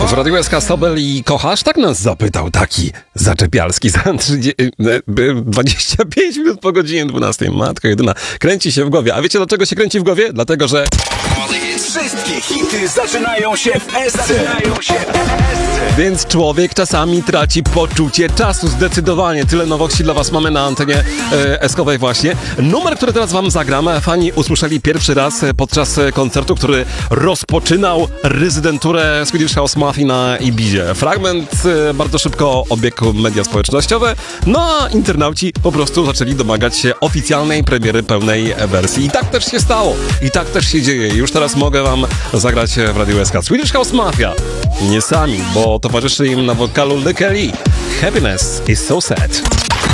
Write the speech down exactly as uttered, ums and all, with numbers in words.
W Radiu S K Sobel i Kochasz? Tak nas zapytał taki zaczepialski za dwadzieścia pięć minut po godzinie dwunastej. Matka jedyna. Kręci się w głowie. A wiecie dlaczego się kręci w głowie? Dlatego, że... Wszystkie hity zaczynają się w S C. Zaczynają się w S C. Więc człowiek czasami traci poczucie czasu. Zdecydowanie. Tyle nowości dla was mamy na antenie e, eskowej właśnie. Numer, który teraz wam zagram, fani usłyszeli pierwszy raz podczas koncertu, który rozpoczynał rezydenturę Swedish House Mafia na Ibizie. Fragment e, bardzo szybko obiegł media społecznościowe, no a internauci po prostu zaczęli domagać się oficjalnej premiery pełnej wersji. I tak też się stało. I tak też się dzieje. Już teraz mogę wam zagrać w Radiu S K Swedish House Mafia. Nie sami, bo towarzyszy im na wokalu Lee Kelly. Happiness is so sad.